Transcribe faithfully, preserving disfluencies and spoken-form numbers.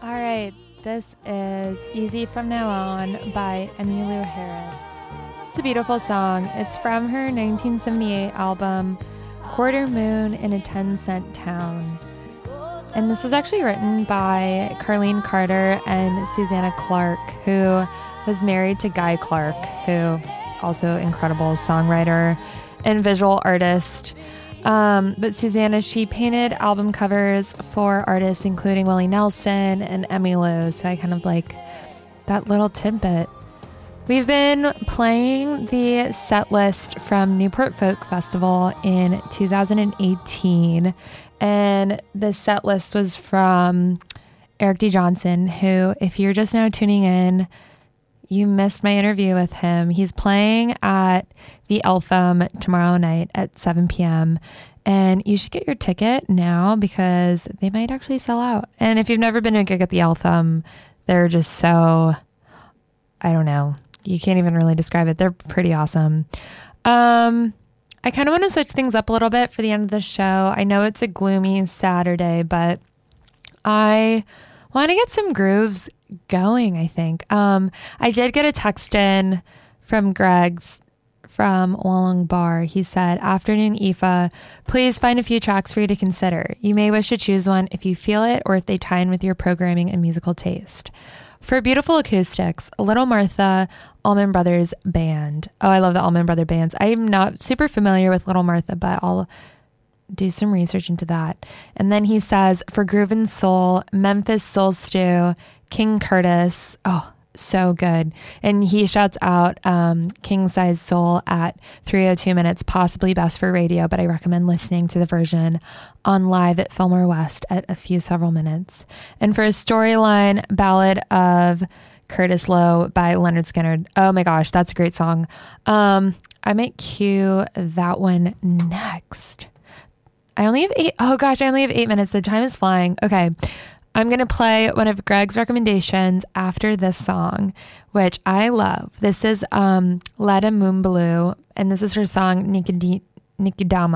All right, this is Easy From Now On by Emmylou Harris. It's a beautiful song. It's from her nineteen seventy-eight album, Quarter Moon in a ten cent Town. And this was actually written by Carlene Carter and Susanna Clark, who was married to Guy Clark, who also incredible songwriter and visual artist. Um, but Susanna, she painted album covers for artists including Willie Nelson and Emmylou, so I kind of like that little tidbit. We've been playing the set list from Newport Folk Festival in two thousand eighteen, and the set list was from Eric D. Johnson, who, if you're just now tuning in, you missed my interview with him. He's playing at the Eltham tomorrow night at seven p.m. And you should get your ticket now because they might actually sell out. And if you've never been to a gig at the Eltham, they're just so, I don't know. You can't even really describe it. They're pretty awesome. Um, I kind of want to switch things up a little bit for the end of the show. I know it's a gloomy Saturday, but I want to get some grooves going, I think. Um, I did get a text in from Greg's from Wallung Bar. He said, "Afternoon I F A, please find a few tracks for you to consider. You may wish to choose one if you feel it or if they tie in with your programming and musical taste. For beautiful acoustics, Little Martha, Allman Brothers Band." Oh, I love the Allman Brother bands. I'm not super familiar with Little Martha, but I'll do some research into that. And then he says, for Groove and Soul, Memphis Soul Stew, King Curtis. Oh, so good. And he shouts out um, King Size Soul at three oh two minutes, possibly best for radio, but I recommend listening to the version on live at Fillmore West at a few several minutes. And for a storyline, Ballad of Curtis Lowe by Leonard Skinner. Oh my gosh, that's a great song. Um, I might cue that one next. I only have eight. Oh gosh, I only have eight minutes. The time is flying. Okay. I'm going to play one of Greg's recommendations after this song, which I love. This is um, Letta Moonbaloo, and this is her song Nikki Nikidama.